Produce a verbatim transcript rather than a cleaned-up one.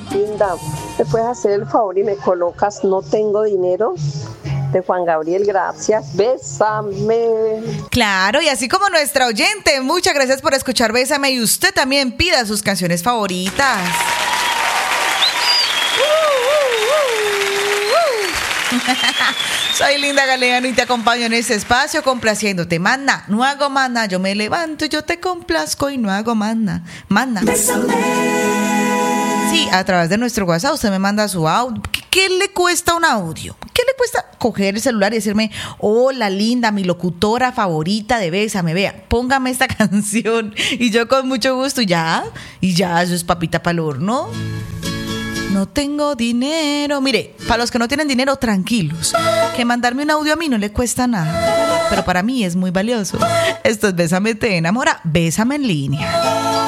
linda, ¿me puedes hacer el favor y me colocas No tengo dinero? De Juan Gabriel, gracias. Bésame. Claro, y así como nuestra oyente, muchas gracias por escuchar Bésame, y usted también pida sus canciones favoritas. Soy Linda Galeano y te acompaño en este espacio complaciéndote. Mana, no hago mana, yo me levanto, yo te complazco y no hago mana. Mana. Sí, a través de nuestro WhatsApp usted me manda su audio. ¿Qué, qué le cuesta un audio? ¿Qué le cuesta coger el celular y decirme, hola Linda, mi locutora favorita de Bésame, vea, póngame esta canción? Y yo con mucho gusto, ya, y ya, eso es papita pa'l horno. No tengo dinero. Mire, para los que no tienen dinero, tranquilos, que mandarme un audio a mí no le cuesta nada, pero para mí es muy valioso. Esto es Bésame te enamora, Bésame en línea.